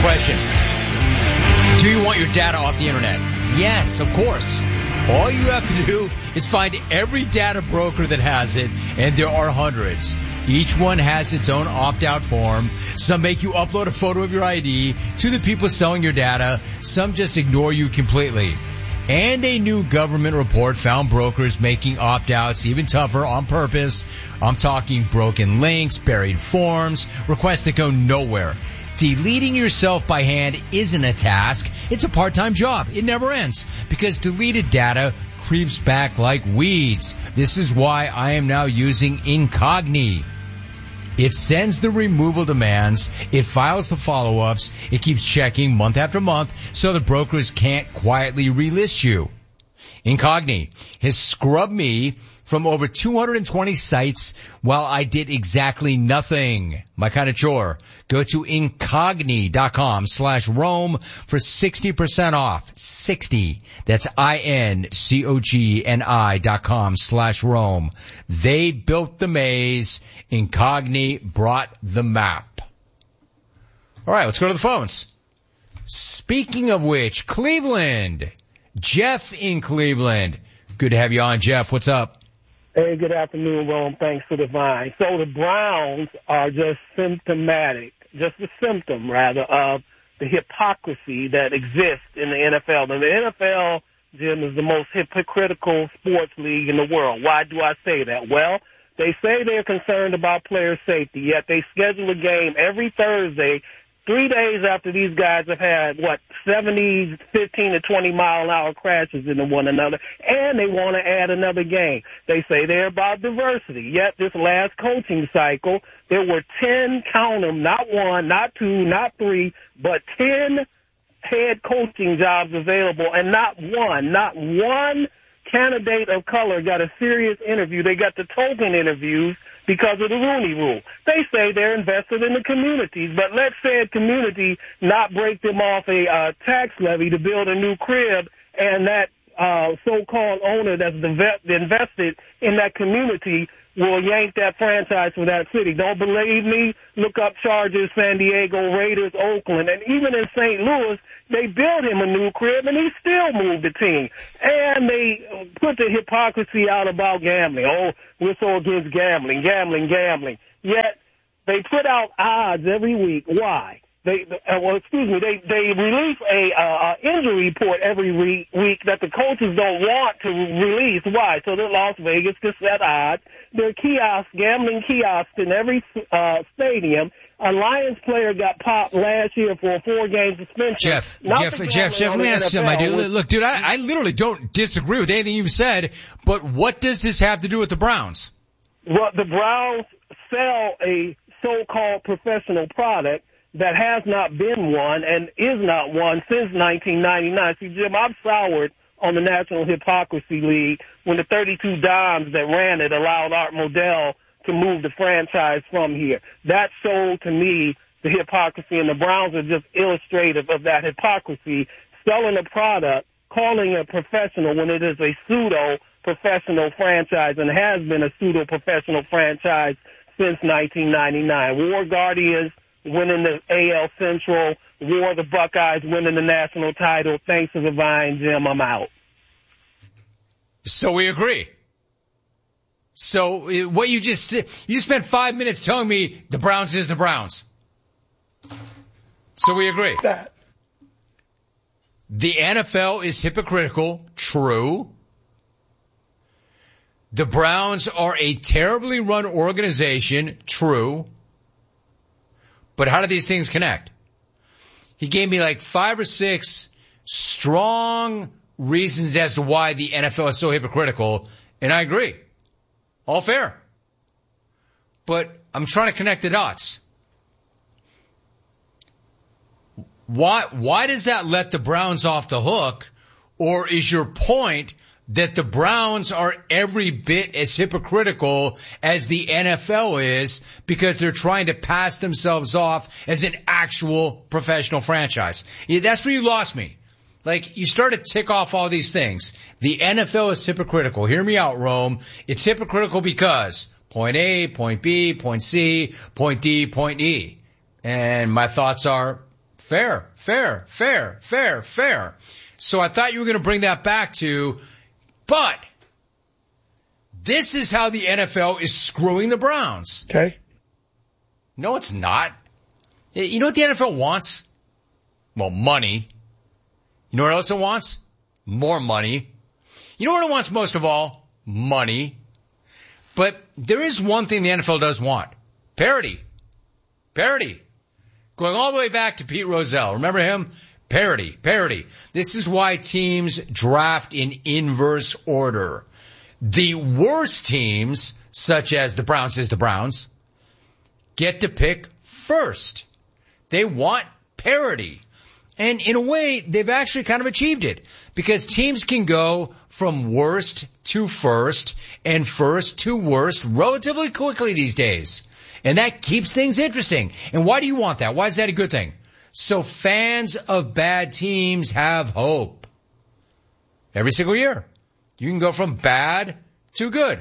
question. Do you want your data off the internet? Yes, of course. All you have to do is find every data broker that has it, and there are hundreds. Each one has its own opt-out form. Some make you upload a photo of your ID to the people selling your data. Some just ignore you completely. And a new government report found brokers making opt-outs even tougher on purpose. I'm talking broken links, buried forms, requests that go nowhere. Deleting yourself by hand isn't a task. It's a part-time job. It never ends because deleted data creeps back like weeds. This is why I am now using Incogni. It sends the removal demands. It files the follow-ups. It keeps checking month after month so the brokers can't quietly relist you. Incogni has scrubbed me from over 220 sites while I did exactly nothing. My kind of chore. Go to Incogni.com/Rome for 60% off. 60. That's INCOGNI.com/Rome. They built the maze. Incogni brought the map. All right, let's go to the phones. Speaking of which, Cleveland. Jeff in Cleveland. Good to have you on, Jeff. What's up? Hey, good afternoon, Rome. Thanks for the vine. So the Browns are just symptomatic, just a symptom, rather, of the hypocrisy that exists in the NFL. And the NFL, Jim, is the most hypocritical sports league in the world. Why do I say that? Well, they say they're concerned about player safety, yet they schedule a game every Thursday, 3 days after these guys have had, 70, 15 to 20 mile an hour crashes into one another, and they want to add another game. They say they're about diversity, yet this last coaching cycle, there were 10, count them, not 1, not 2, not 3, but 10 head coaching jobs available, and not one candidate of color got a serious interview. They got the token interviews because of the Rooney Rule. They say they're invested in the communities, but let said community not break them off a tax levy to build a new crib, and that so-called owner that's invested in that community will yank that franchise from that city. Don't believe me? Look up Chargers, San Diego, Raiders, Oakland, and even in St. Louis, they built him a new crib, and he still moved the team. And they put the hypocrisy out about gambling. Oh, we're so against gambling. Yet they put out odds every week. Why? They release a injury report every week that the coaches don't want to release. Why? So that Las Vegas can set odds. There are gambling kiosks in every stadium. A Lions player got popped last year for a 4-game suspension. Jeff, let me ask you something, my dude. Look, dude, I literally don't disagree with anything you've said, but what does this have to do with the Browns? Well, the Browns sell a so-called professional product that has not been one and is not one since 1999. See, Jim, I've soured on the National Hypocrisy League when the 32 dimes that ran it allowed Art Modell to move the franchise from here. That showed to me the hypocrisy, and the Browns are just illustrative of that hypocrisy, selling a product, calling it professional when it is a pseudo-professional franchise and has been a pseudo-professional franchise since 1999. War Guardians winning the AL Central, War the Buckeyes winning the national title. Thanks for the vine, Jim. I'm out. So we agree. So what you spent 5 minutes telling me the Browns is the Browns. So we agree. That. The NFL is hypocritical. True. The Browns are a terribly run organization. True. But how do these things connect? He gave me like 5 or 6 strong reasons as to why the NFL is so hypocritical, and I agree. All fair. But I'm trying to connect the dots. Why does that let the Browns off the hook? Or is your point that the Browns are every bit as hypocritical as the NFL is because they're trying to pass themselves off as an actual professional franchise? Yeah, that's where you lost me. Like, you start to tick off all these things. The NFL is hypocritical. Hear me out, Rome. It's hypocritical because point A, point B, point C, point D, point E. And my thoughts are Fair. So I thought you were going to bring that back to, but this is how the NFL is screwing the Browns. Okay. No, it's not. You know what the NFL wants? Well, money. You know what else it wants? More money. You know what it wants most of all? Money. But there is one thing the NFL does want. Parity. Going all the way back to Pete Rozelle. Remember him? Parity. This is why teams draft in inverse order. The worst teams, such as the Browns, get to pick first. They want parity. And in a way, they've actually kind of achieved it. Because teams can go from worst to first and first to worst relatively quickly these days. And that keeps things interesting. And why do you want that? Why is that a good thing? So fans of bad teams have hope. Every single year. You can go from bad to good.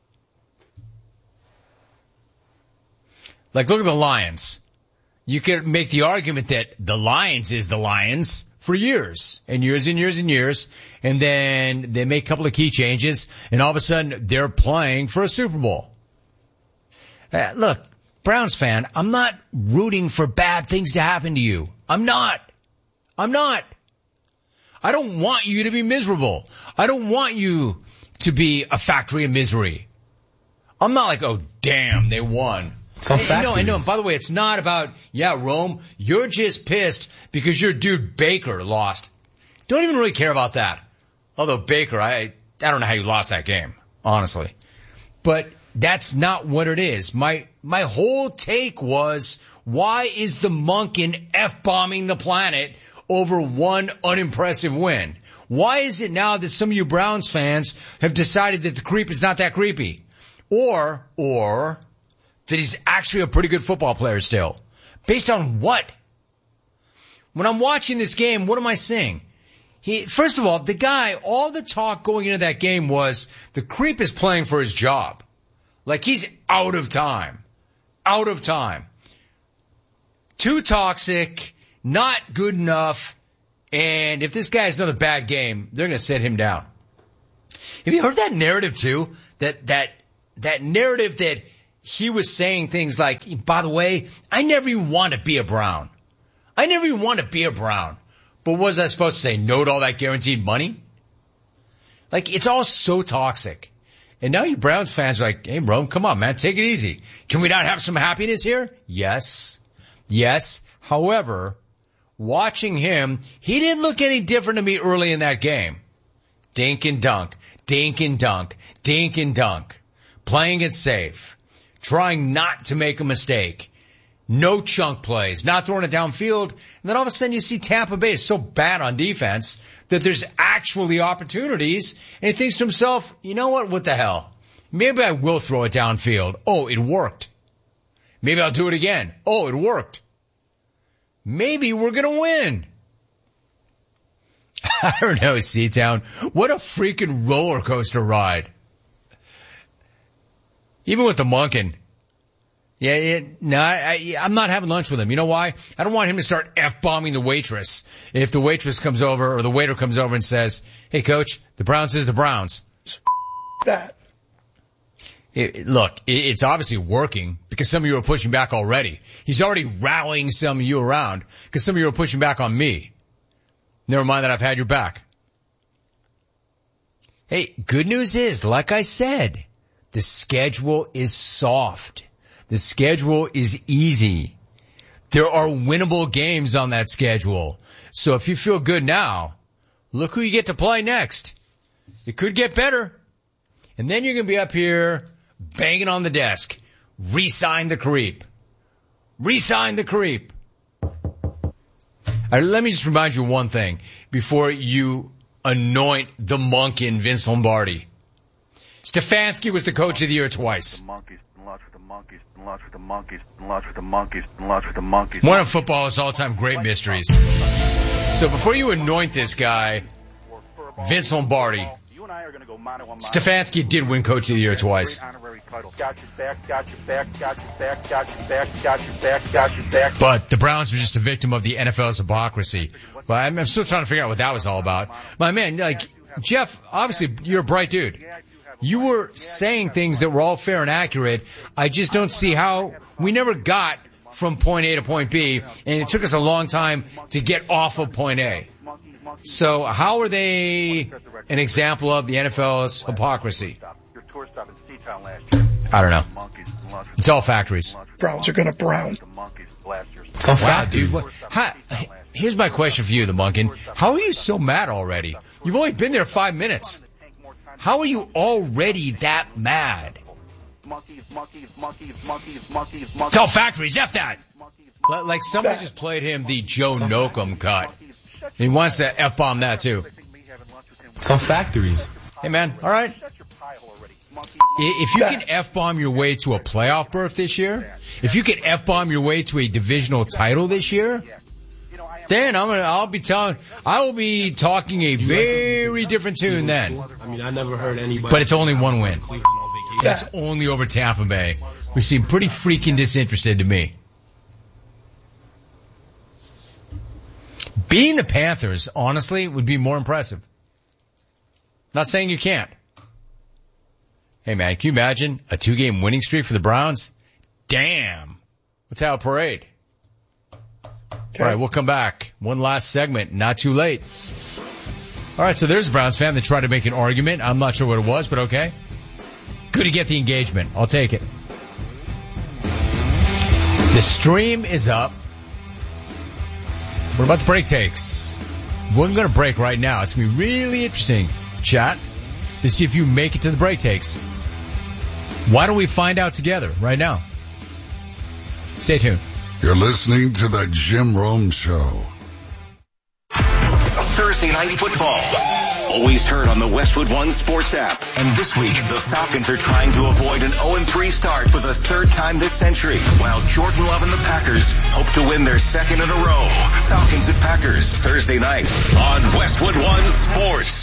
Like, look at the Lions. You could make the argument that the Lions is the Lions for years and years and years and years. And then they make a couple of key changes and all of a sudden they're playing for a Super Bowl. Look, Browns fan, I'm not rooting for bad things to happen to you. I'm not. I don't want you to be miserable. I don't want you to be a factory of misery. I'm not like, oh, damn, they won. It's all factories. I know. And by the way, it's not about, Rome, you're just pissed because your dude Baker lost. Don't even really care about that. Although Baker, I don't know how you lost that game, honestly. But that's not what it is. My whole take was, why is the Monken F-bombing the planet over one unimpressive win? Why is it now that some of you Browns fans have decided that the creep is not that creepy? Or that he's actually a pretty good football player still? Based on what? When I'm watching this game, what am I seeing? First of all, the guy, all the talk going into that game was the creep is playing for his job. Like he's out of time. Too toxic, not good enough, and if this guy has another bad game, they're going to sit him down. Have you heard that narrative too? That narrative that he was saying things like, by the way, I never even want to be a Brown. But what was I supposed to say? No to all that guaranteed money? Like, it's all so toxic. And now you Browns fans are like, hey, Rome, come on, man, take it easy. Can we not have some happiness here? Yes. However, watching him, he didn't look any different to me early in that game. Dink and dunk. Playing it safe. Trying not to make a mistake. No chunk plays. Not throwing it downfield. And then all of a sudden you see Tampa Bay is so bad on defense that there's actually opportunities. And he thinks to himself, you know what? What the hell? Maybe I will throw it downfield. Oh, it worked. Maybe I'll do it again. Oh, it worked. Maybe we're going to win. I don't know, C-Town. What a freaking roller coaster ride. Even with the Monken. I'm not having lunch with him. You know why? I don't want him to start F-bombing the waitress. If the waitress comes over or the waiter comes over and says, hey, coach, the Browns is the Browns. That. Look, it's obviously working because some of you are pushing back already. He's already rallying some of you around because some of you are pushing back on me. Never mind that I've had your back. Hey, good news is, like I said, the schedule is soft. The schedule is easy. There are winnable games on that schedule. So if you feel good now, look who you get to play next. It could get better. And then you're going to be up here banging on the desk. Re-sign the creep. Re-sign the creep. All right, let me just remind you one thing before you anoint the Monken Vince Lombardi. Stefanski was the coach of the year twice. One of football's all-time great mysteries. So before you anoint this guy, Vince Lombardi, Stefanski did win coach of the year twice. But the Browns were just a victim of the NFL's hypocrisy. But I'm still trying to figure out what that was all about. My man, like, Jeff, obviously you're a bright dude. You were saying things that were all fair and accurate. I just don't see how we never got from point A to point B, and it took us a long time to get off of point A. So how are they an example of the NFL's hypocrisy? I don't know. It's all factories. Browns are going to brown. It's all factories. Dude. Here's my question for you, the Monkin. How are you so mad already? You've only been there 5 minutes. How are you already that mad? Tell factories, F that. Like somebody just played him the Joe Nocum cut. He wants to F-bomb that too. It's all factories. Hey man, alright. If you can F-bomb your way to a playoff berth this year, if you can F-bomb your way to a divisional title this year, then I will be talking a very different tune then. I mean, I never heard anybody. But it's only one win. That's only over Tampa Bay. We seem pretty freaking disinterested to me. Beating the Panthers, honestly, would be more impressive. Not saying you can't. Hey man, can you imagine a 2-game winning streak for the Browns? Damn. Let's have a parade. Okay. All right, we'll come back. One last segment, not too late. All right, so there's a Browns fan that tried to make an argument. I'm not sure what it was, but okay. Good to get the engagement. I'll take it. The stream is up. What about the break takes? We're going to break right now. It's going to be really interesting, chat, to see if you make it to the break takes. Why don't we find out together right now? Stay tuned. You're listening to the Jim Rome Show. Thursday night football. Always heard on the Westwood One Sports app. And this week, the Falcons are trying to avoid an 0-3 start for the third time this century, while Jordan Love and the Packers hope to win their second in a row. Falcons at Packers, Thursday night on Westwood One Sports.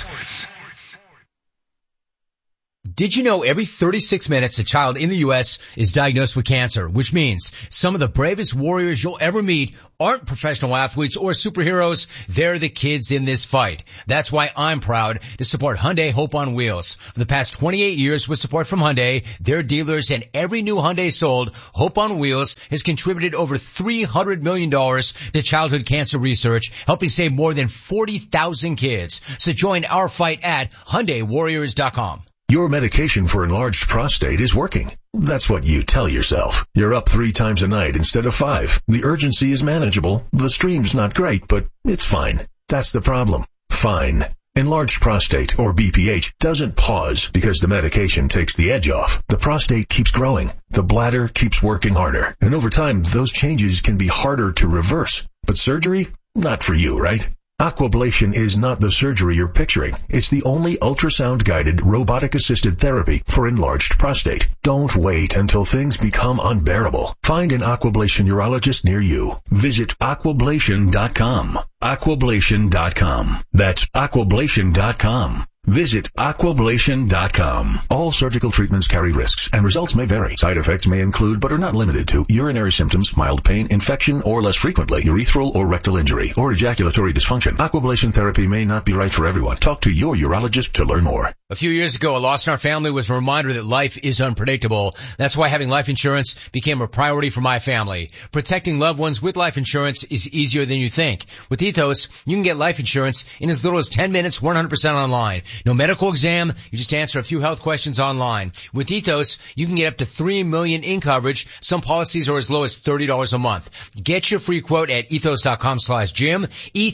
Did you know every 36 minutes a child in the U.S. is diagnosed with cancer, which means some of the bravest warriors you'll ever meet aren't professional athletes or superheroes. They're the kids in this fight. That's why I'm proud to support Hyundai Hope on Wheels. For the past 28 years with support from Hyundai, their dealers, and every new Hyundai sold, Hope on Wheels has contributed over $300 million to childhood cancer research, helping save more than 40,000 kids. So join our fight at HyundaiWarriors.com. Your medication for enlarged prostate is working. That's what you tell yourself. You're up 3 times a night instead of 5. The urgency is manageable. The stream's not great, but it's fine. That's the problem. Fine. Enlarged prostate, or BPH, doesn't pause because the medication takes the edge off. The prostate keeps growing. The bladder keeps working harder. And over time, those changes can be harder to reverse. But surgery? Not for you, right? Aquablation is not the surgery you're picturing. It's the only ultrasound-guided, robotic-assisted therapy for enlarged prostate. Don't wait until things become unbearable. Find an Aquablation urologist near you. Visit Aquablation.com. Aquablation.com. That's Aquablation.com. Visit Aquablation.com. All surgical treatments carry risks, and results may vary. Side effects may include, but are not limited to, urinary symptoms, mild pain, infection, or less frequently, urethral or rectal injury, or ejaculatory dysfunction. Aquablation therapy may not be right for everyone. Talk to your urologist to learn more. A few years ago, a loss in our family was a reminder that life is unpredictable. That's why having life insurance became a priority for my family. Protecting loved ones with life insurance is easier than you think. With Ethos, you can get life insurance in as little as 10 minutes, 100% online. No medical exam, you just answer a few health questions online. With Ethos, you can get up to $3 million in coverage. Some policies are as low as $30 a month. Get your free quote at ethos.com/Jim,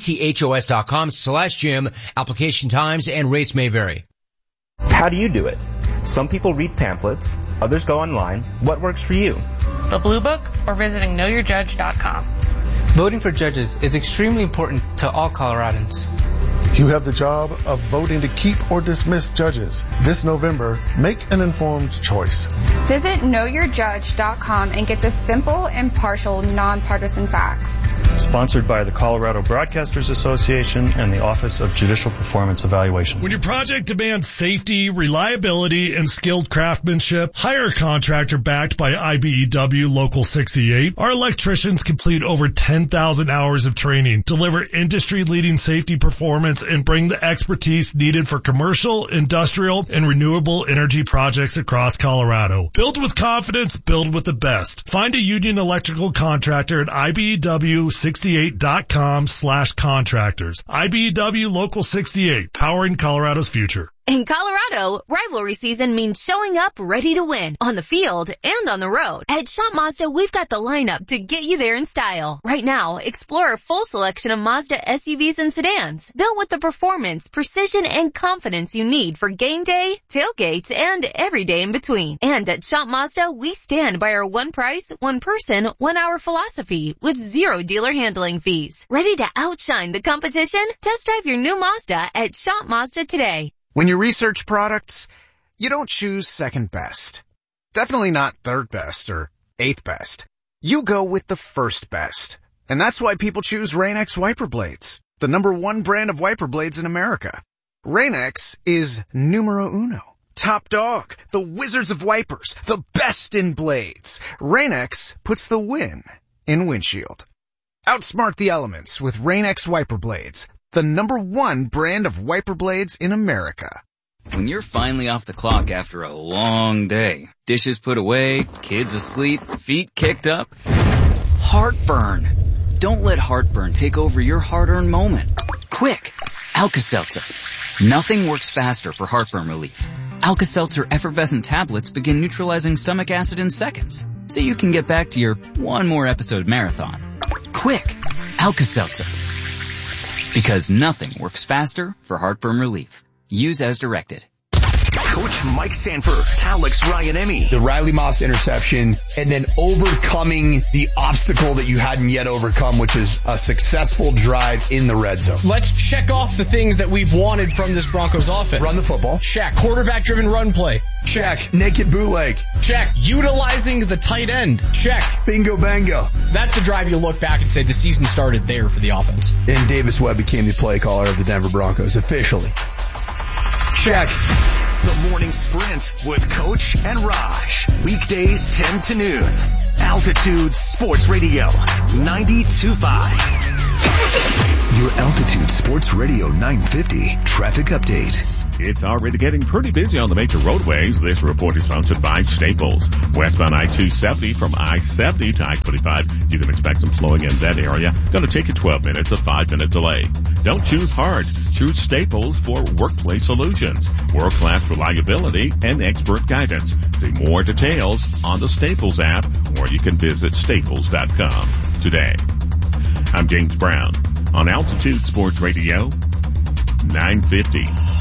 ethos.com/Jim. Application times and rates may vary. How do you do it? Some people read pamphlets, others go online. What works for you? The Blue Book or visiting knowyourjudge.com. Voting for judges is extremely important to all Coloradans. You have the job of voting to keep or dismiss judges. This November, make an informed choice. Visit knowyourjudge.com and get the simple, impartial, nonpartisan facts. Sponsored by the Colorado Broadcasters Association and the Office of Judicial Performance Evaluation. When your project demands safety, reliability, and skilled craftsmanship, hire a contractor backed by IBEW Local 68. Our electricians complete over 10,000 hours of training, deliver industry-leading safety performance, and bring the expertise needed for commercial, industrial, and renewable energy projects across Colorado. Build with confidence, build with the best. Find a union electrical contractor at IBEW68.com/contractors. IBEW Local 68, powering Colorado's future. In Colorado, rivalry season means showing up ready to win on the field and on the road. At Shop Mazda, we've got the lineup to get you there in style. Right now, explore our full selection of Mazda SUVs and sedans, built with the performance, precision, and confidence you need for game day, tailgates, and every day in between. And at Shop Mazda, we stand by our one price, one person, 1 hour philosophy with 0 dealer handling fees. Ready to outshine the competition? Test drive your new Mazda at Shop Mazda today. When you research products, you don't choose second best. Definitely not third best or eighth best. You go with the first best. And that's why people choose Rain-X wiper blades, the #1 brand of wiper blades in America. Rain-X is numero uno. Top dog, the wizards of wipers, the best in blades. Rain-X puts the win in windshield. Outsmart the elements with Rain-X wiper blades, the #1 brand of wiper blades in America. When you're finally off the clock after a long day, dishes put away, kids asleep, feet kicked up, heartburn. Don't let heartburn take over your hard-earned moment. Quick, Alka-Seltzer. Nothing works faster for heartburn relief. Alka-Seltzer effervescent tablets begin neutralizing stomach acid in seconds, so you can get back to your one more episode marathon. Quick, Alka-Seltzer. Because nothing works faster for heartburn relief. Use as directed. Coach Mike Sanford, Alex Ryan-Emmy. The Riley Moss interception, and then overcoming the obstacle that you hadn't yet overcome, which is a successful drive in the red zone. Let's check off the things that we've wanted from this Broncos offense. Run the football. Check. Quarterback-driven run play. Check. Naked bootleg. Check. Utilizing the tight end. Check. Bingo bango. That's the drive you look back and say the season started there for the offense. And Davis Webb became the play caller of the Denver Broncos officially. Check. The Morning Sprint with Coach and Raj. Weekdays 10 to noon. Altitude Sports Radio 92.5. Your Altitude Sports Radio 950 traffic update. It's already getting pretty busy on the major roadways. This report is sponsored by Staples. Westbound I-270 from I-70 to I-25. You can expect some slowing in that area. Going to take you 12 minutes, a 5-minute delay. Don't choose hard. Choose Staples for workplace solutions. World-class reliability and expert guidance. See more details on the Staples app, or you can visit staples.com today. I'm James Brown on Altitude Sports Radio 950.